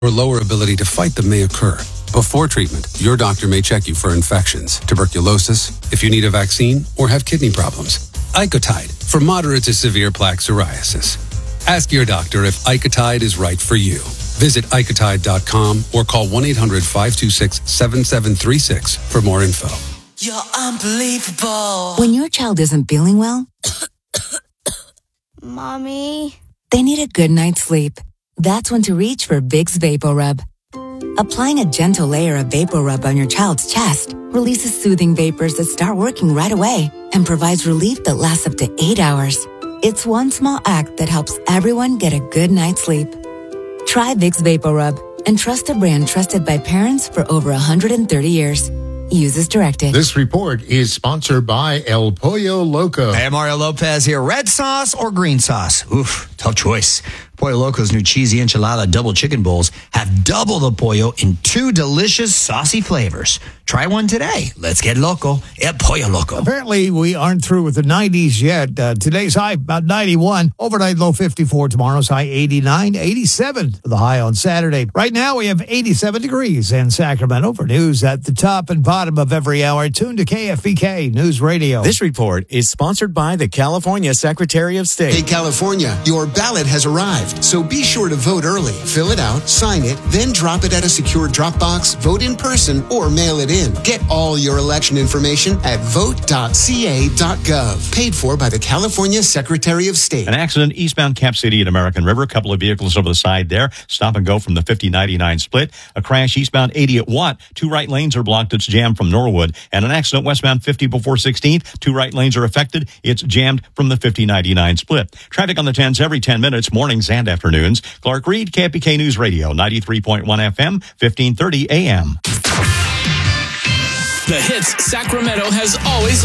or lower ability to fight them may occur. Before treatment, your doctor may check you for infections, tuberculosis, if you need a vaccine, or have kidney problems. Icotide for moderate to severe plaque psoriasis. Ask your doctor if Icotide is right for you. Visit Icotide.com or call 1-800-526-7736 for more info. You're unbelievable. When your child isn't feeling well, Mommy? they need a good night's sleep. That's when to reach for Vicks VapoRub. Applying a gentle layer of VapoRub on your child's chest releases soothing vapors that start working right away and provides relief that lasts up to 8 hours. It's one small act that helps everyone get a good night's sleep. Try Vicks VapoRub and trust a brand trusted by parents for over 130 years. Use as directed. This report is sponsored by El Pollo Loco. Hey, Mario Lopez here. Red sauce or green sauce? Oof, tough choice. Pollo Loco's new cheesy enchilada double chicken bowls have double the pollo in 2 delicious saucy flavors. Try one today. Let's get loco at Pollo Loco. Apparently, we aren't through with the 90s yet. Today's high about 91. Overnight low 54. Tomorrow's high 89. 87 for the high on Saturday. Right now, we have 87 degrees in Sacramento. For news at the top and bottom of every hour, tune to KFBK News Radio. This report is sponsored by the California Secretary of State. Hey, California, your ballot has arrived. So be sure to vote early. Fill it out, sign it, then drop it at a secure drop box, vote in person, or mail it in. Get all your election information at vote.ca.gov. Paid for by the California Secretary of State. An accident eastbound Cap City at American River. A couple of vehicles over the side there. Stop and go from the 50-99 split. A crash eastbound 80 at Watt. 2 right lanes are blocked. It's jammed from Norwood. And an accident westbound 50 before 16th. 2 right lanes are affected. It's jammed from the 50-99 split. Traffic on the 10s every 10 minutes, mornings and afternoons. Clark Reed, KFBK News Radio, 93.1 FM, 1530 AM. The Hits Sacramento has always